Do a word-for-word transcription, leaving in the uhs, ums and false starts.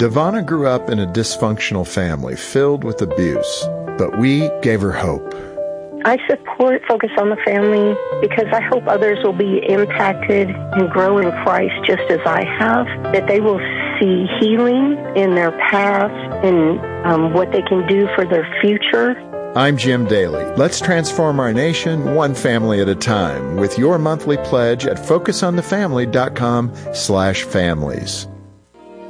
Devonna grew up in a dysfunctional family filled with abuse, but we gave her hope. I support Focus on the Family because I hope others will be impacted and grow in Christ just as I have, that they will see healing in their past and um, what they can do for their future. I'm Jim Daly. Let's transform our nation one family at a time with your monthly pledge at focus on the family dot com slash families.